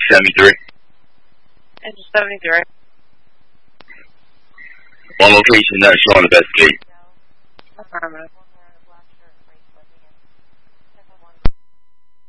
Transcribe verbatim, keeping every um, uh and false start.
seventy-three. Engine seventy-three. One location not showing the best gate. Affirmative.